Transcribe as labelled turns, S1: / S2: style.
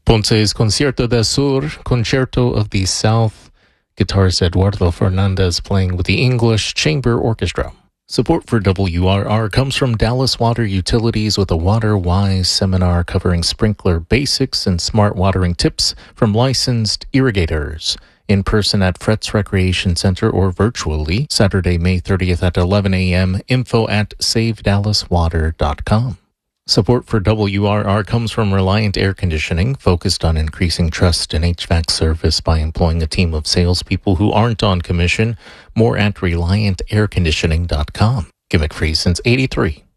S1: Ponce's Concierto del Sur, Concerto of the South, guitarist Eduardo Fernandez playing with the English Chamber Orchestra. Support for WRR comes from Dallas Water Utilities with a Water Wise seminar covering sprinkler basics and smart watering tips from licensed irrigators. In person at Fretz Recreation Center or virtually, Saturday, May 30th at 11 a.m., info@savedallaswater.com. Support for WRR comes from Reliant Air Conditioning, focused on increasing trust in HVAC service by employing a team of salespeople who aren't on commission. More at ReliantAirConditioning.com. Gimmick free since '83.